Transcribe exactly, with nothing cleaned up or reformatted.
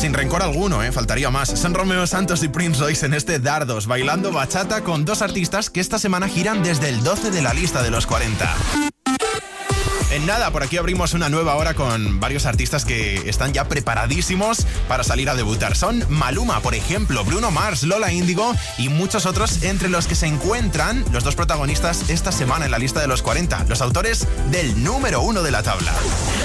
Sin rencor alguno, ¿eh? Faltaría más. Son Romeo Santos y Prince Royce en este Dardos, bailando bachata con dos artistas que esta semana giran desde el doce de la lista de los cuarenta. En nada, por aquí abrimos una nueva hora con varios artistas que están ya preparadísimos para salir a debutar. Son Maluma, por ejemplo, Bruno Mars, Lola Índigo y muchos otros, entre los que se encuentran los dos protagonistas esta semana en la lista de los cuarenta, los autores del número uno de la tabla.